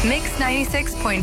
Mix 96.5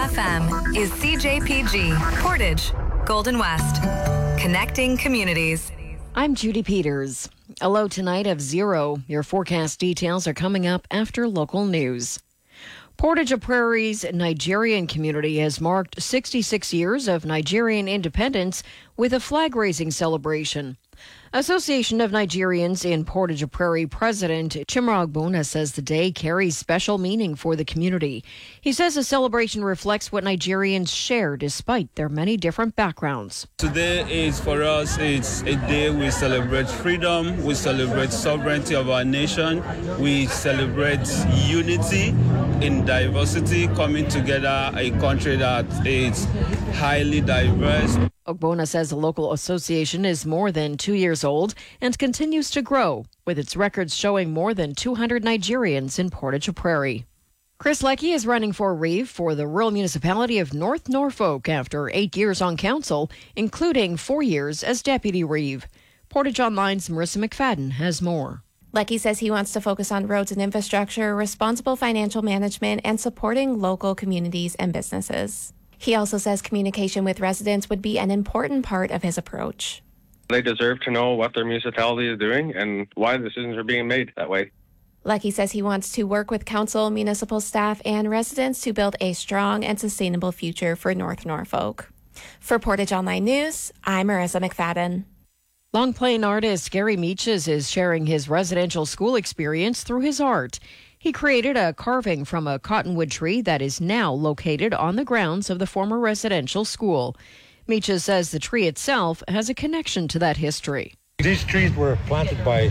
FM is CJPG, Portage, Golden West. Connecting communities. I'm Judy Peters. A low tonight of 0. Your forecast details are coming up after local news. Portage-a-Prairie's Nigerian community has marked 66 years of Nigerian independence with a flag-raising celebration. Association of Nigerians in Portage-a-Prairie President Chimra Ogbonna says the day carries special meaning for the community. He says the celebration reflects what Nigerians share despite their many different backgrounds. Today is for us, it's a day we celebrate freedom, we celebrate sovereignty of our nation, we celebrate unity in diversity, coming together, a country that is highly diverse. Ogbonna says the local association is more than 2 years old and continues to grow, with its records showing more than 200 Nigerians in Portage-a-Prairie. Chris Leckie is running for Reeve for the rural municipality of North Norfolk after 8 years on council, including 4 years as deputy Reeve. Portage Online's Marissa McFadden has more. Leckie says he wants to focus on roads and infrastructure, responsible financial management, and supporting local communities and businesses. He also says communication with residents would be an important part of his approach. They deserve to know what their municipality is doing and why decisions are being made that way. Leckie says he wants to work with council, municipal staff, and residents to build a strong and sustainable future for North Norfolk. For Portage Online News, I'm Marissa McFadden. Long Plain artist Gary Meaches is sharing his residential school experience through his art. He created a carving from a cottonwood tree that is now located on the grounds of the former residential school. Meaches says the tree itself has a connection to that history. These trees were planted by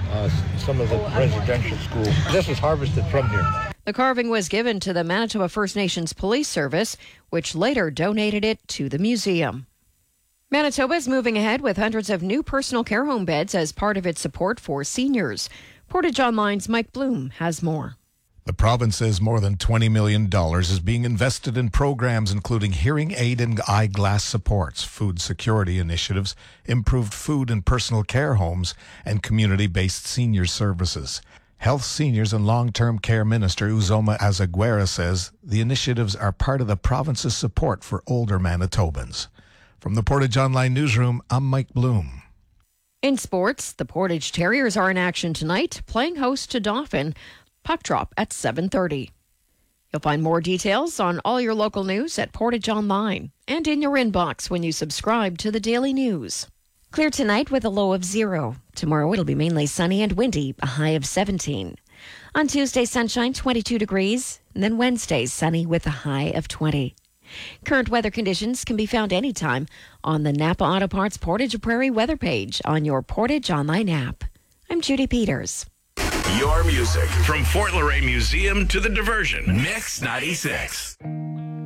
some of the residential schools. This was harvested from here. The carving was given to the Manitoba First Nations Police Service, which later donated it to the museum. Manitoba is moving ahead with hundreds of new personal care home beds as part of its support for seniors. Portage Online's Mike Bloom has more. The province says more than $20 million is being invested in programs including hearing aid and eyeglass supports, food security initiatives, improved food and personal care homes, and community-based senior services. Health, Seniors and Long-Term Care Minister Uzoma Azaguera says the initiatives are part of the province's support for older Manitobans. From the Portage Online Newsroom, I'm Mike Bloom. In sports, the Portage Terriers are in action tonight, playing host to Dauphin. Puck drop at 7:30. You'll find more details on all your local news at Portage Online and in your inbox when you subscribe to the Daily News. Clear tonight with a low of 0. Tomorrow it'll be mainly sunny and windy, a high of 17. On Tuesday, sunshine, 22 degrees. And then Wednesday, sunny with a high of 20. Current weather conditions can be found anytime on the Napa Auto Parts Portage-a-Prairie weather page on your Portage Online app. I'm Judy Peters. Your music from Fort Laurier Museum to the diversion. Mix 96.